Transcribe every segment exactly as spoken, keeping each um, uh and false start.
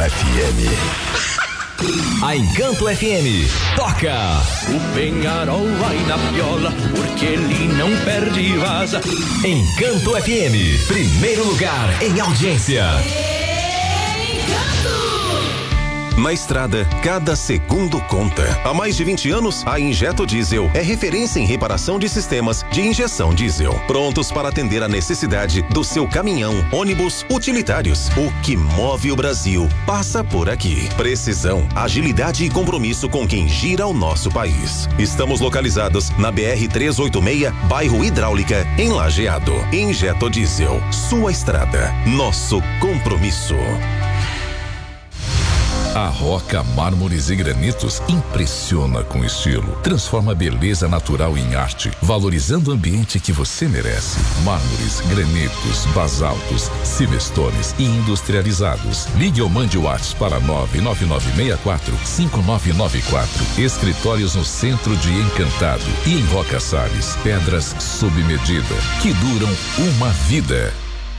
F M. A Encanto F M toca. O Penharol vai na viola, porque ele não perde e vaza. Encanto F M, primeiro lugar em audiência. Na estrada, cada segundo conta. Há mais de vinte anos, a Injeto Diesel é referência em reparação de sistemas de injeção diesel, prontos para atender a necessidade do seu caminhão, ônibus, utilitários. O que move o Brasil passa por aqui. Precisão, agilidade e compromisso com quem gira o nosso país. Estamos localizados na B R trezentos e oitenta e seis, bairro Hidráulica, em Lajeado. Injeto Diesel, sua estrada, nosso compromisso. A Roca Mármores e Granitos impressiona com estilo. Transforma a beleza natural em arte, valorizando o ambiente que você merece. Mármores, granitos, basaltos, silvestones e industrializados. Ligue ou mande o WhatsApp para nove nove nove seis quatro cinco nove nove quatro. Escritórios no centro de Encantado e em Roca Salles. Pedras sob medida que duram uma vida.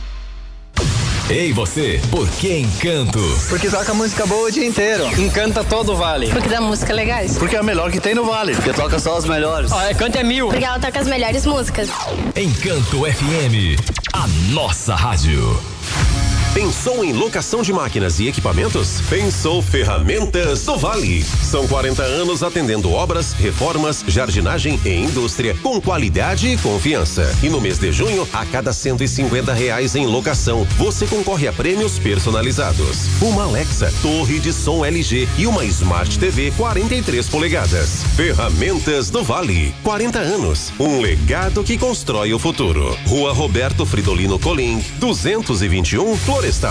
Ei você, por que Encanto? Porque toca música boa o dia inteiro. Encanta todo o Vale. Porque dá música legais. Porque é a melhor que tem no Vale. Porque toca só as melhores. Ó, Encanto é mil. Porque ela toca as melhores músicas. Encanto F M, a nossa rádio. Pensou em locação de máquinas e equipamentos? Pensou Ferramentas do Vale. São quarenta anos atendendo obras, reformas, jardinagem e indústria com qualidade e confiança. E no mês de junho, a cada cento e cinquenta reais em locação, você concorre a prêmios personalizados. Uma Alexa, torre de som L G e uma Smart T V quarenta e três polegadas. Ferramentas do Vale. quarenta anos. Um legado que constrói o futuro. Rua Roberto Fridolino Colim, duzentos e vinte e um, Florestal.